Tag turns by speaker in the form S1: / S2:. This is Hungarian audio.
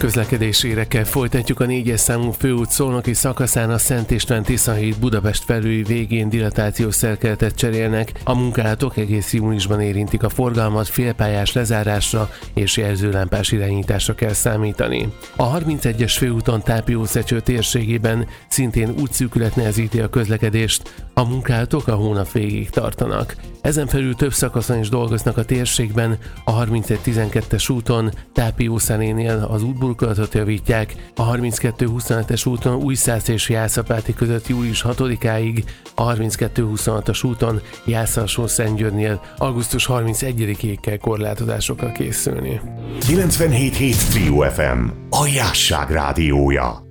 S1: közlekedési hírekkel folytatjuk. A 4-es számú főút szolnoki szakaszán a Szent István Tisza híd Budapest felüli végén dilatációs szerkeletet cserélnek. A munkálatok egész júniusban érintik a forgalmat, félpályás lezárásra és jelzőlámpás irányításra kell számítani. A 31-es főúton Tápiószecső térségében szintén útszűkület nehezíti a közlekedést. A munkálatok a hónap végéig tartanak. Ezen felül több szakaszon is dolgoznak a térségben. A 31-12-es úton Tápiószenénél az útburkolatot javítják, a 32-25-es úton Újszász és Jászapáti között július 6-áig, a 32-26-as úton Jász-Alsó-Szentgyörgynél augusztus 31-ig kell korlátozásokkal készülni.
S2: 97.7 Trio FM, a Jásság rádiója.